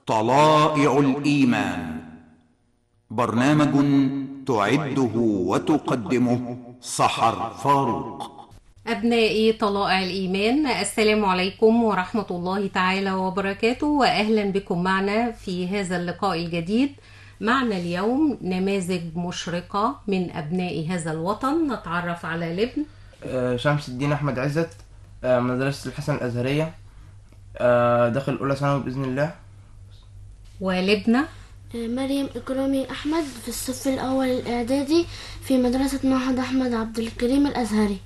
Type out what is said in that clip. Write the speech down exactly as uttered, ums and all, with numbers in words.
طلائع الإيمان، برنامج تعده وتقدمه سحر فاروق. أبنائي طلائع الإيمان، السلام عليكم ورحمة الله تعالى وبركاته، وأهلا بكم معنا في هذا اللقاء الجديد. معنا اليوم نماذج مشرقة من أبناء هذا الوطن. نتعرف على لبن شمس الدين أحمد عزت، مدرسة الحسن الأزهرية، داخل أولى ثانوي بإذن الله. ولبنى مريم إكرامي أحمد في الصف الأول الإعدادي في مدرسة معهد أحمد عبد الكريم الأزهري.